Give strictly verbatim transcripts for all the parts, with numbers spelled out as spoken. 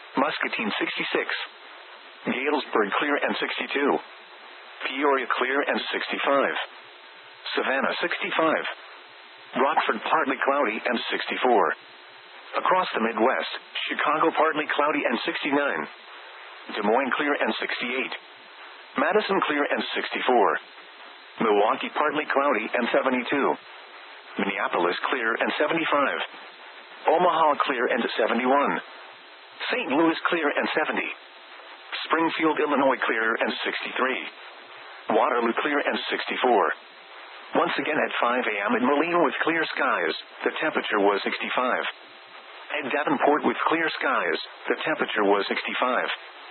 Muscatine sixty-six. Galesburg clear and sixty-two. Peoria clear and sixty-five. Savannah sixty-five. Rockford partly cloudy and sixty-four. Across the Midwest, Chicago partly cloudy and sixty-nine. Des Moines clear and sixty-eight. Madison clear and sixty-four. Milwaukee partly cloudy and seventy-two. Minneapolis clear and seventy-five. Omaha clear and seventy-one. Saint Louis clear and seventy. Springfield, Illinois clear and sixty-three. Waterloo clear and sixty-four. Once again at five a.m. in Moline with clear skies, the temperature was sixty-five. At Davenport with clear skies, the temperature was sixty-five.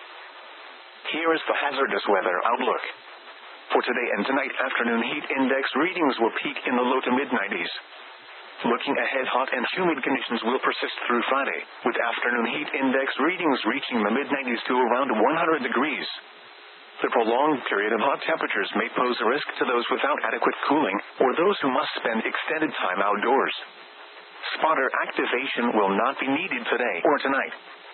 Here is the hazardous weather outlook. For today and tonight, afternoon heat index readings will peak in the low to mid nineties. Looking ahead, hot and humid conditions will persist through Friday, with afternoon heat index readings reaching the mid nineties to around one hundred degrees. The prolonged period of hot temperatures may pose a risk to those without adequate cooling, or those who must spend extended time outdoors. Spotter activation will not be needed today or tonight.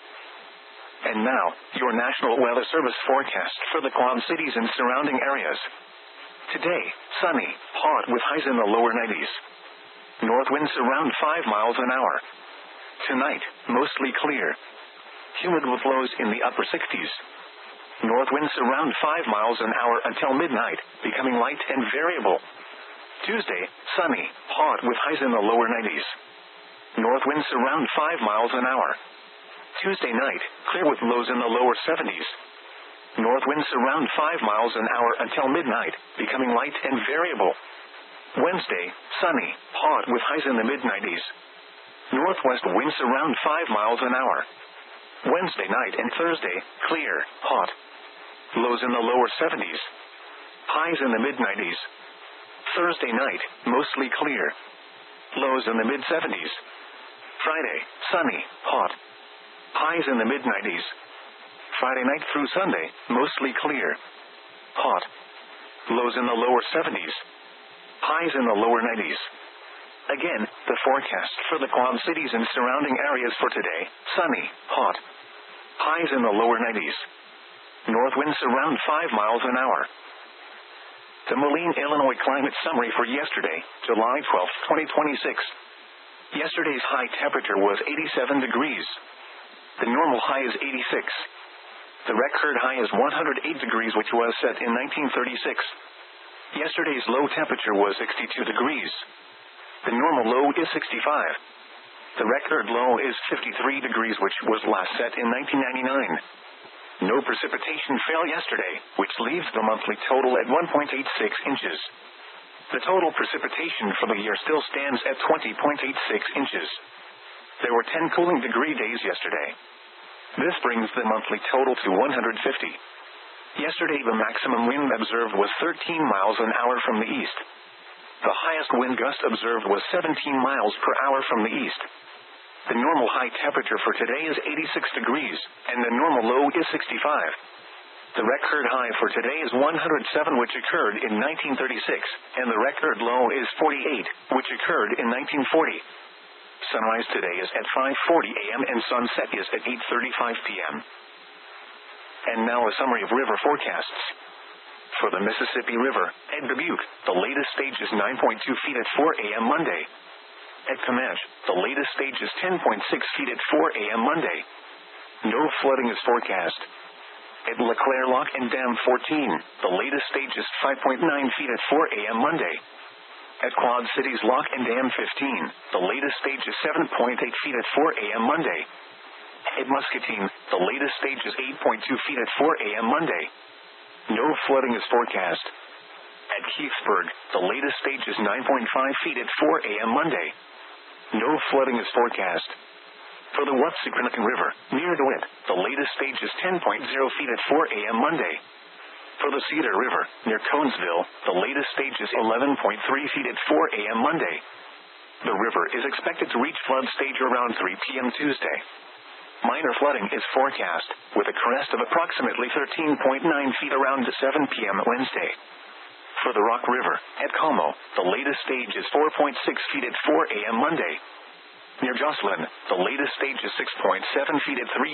And now, your National Weather Service forecast for the Quad Cities and surrounding areas. Today, sunny, hot with highs in the lower nineties. North winds around five miles an hour. Tonight, mostly clear. Humid with lows in the upper sixties. North winds around five miles an hour until midnight, becoming light and variable. Tuesday, sunny, hot with highs in the lower nineties. North winds around five miles an hour. Tuesday night, clear with lows in the lower seventies. North winds around five miles an hour until midnight, becoming light and variable. Wednesday, sunny, hot with highs in the mid nineties. Northwest winds around five miles an hour. Wednesday night and Thursday, clear, hot. Lows in the lower seventies. Highs in the mid nineties. Thursday night, mostly clear. Lows in the mid seventies. Friday, sunny, hot. Highs in the mid nineties. Friday night through Sunday, mostly clear. Hot. Lows in the lower seventies. Highs in the lower nineties. Again, the forecast for the Quad Cities and surrounding areas for today: sunny, hot. Highs in the lower nineties. North winds around five miles an hour. The Moline, Illinois climate summary for yesterday, July twelfth, twenty twenty-six. Yesterday's high temperature was eighty-seven degrees. The normal high is eighty-six. The record high is one hundred eight degrees, which was set in nineteen thirty-six. Yesterday's low temperature was sixty-two degrees. The normal low is sixty-five. The record low is fifty-three degrees, which was last set in nineteen ninety-nine. No precipitation fell yesterday, which leaves the monthly total at one point eight six inches. The total precipitation for the year still stands at twenty point eight six inches. There were ten cooling degree days yesterday. This brings the monthly total to one hundred fifty. Yesterday the maximum wind observed was thirteen miles an hour from the east. The highest wind gust observed was seventeen miles per hour from the east. The normal high temperature for today is eighty-six degrees, and the normal low is sixty-five. The record high for today is one hundred seven, which occurred in nineteen thirty-six, and the record low is forty-eight, which occurred in nineteen forty. Sunrise today is at five forty a.m. and sunset is at eight thirty-five p.m. And now a summary of river forecasts. For the Mississippi River, at Dubuque, the latest stage is nine point two feet at four a.m. Monday. At Comanche, the latest stage is ten point six feet at four a.m. Monday. No flooding is forecast. At LeClaire Lock and Dam fourteen, the latest stage is five point nine feet at four a.m. Monday. At Quad Cities Lock and Dam fifteen, the latest stage is seven point eight feet at four a.m. Monday. At Muscatine, the latest stage is eight point two feet at four a.m. Monday. No flooding is forecast. At Keithsburg, the latest stage is nine point five feet at four a.m. Monday. No flooding is forecast. For the Watsiconican River, near DeWitt, the latest stage is ten point zero feet at four a.m. Monday. For the Cedar River, near Conesville, the latest stage is eleven point three feet at four a.m. Monday. The river is expected to reach flood stage around three p.m. Tuesday. Minor flooding is forecast, with a crest of approximately thirteen point nine feet around seven p.m. Wednesday. For the Rock River, at Como, the latest stage is four point six feet at four a.m. Monday. Near Jocelyn, the latest stage is six point seven feet at three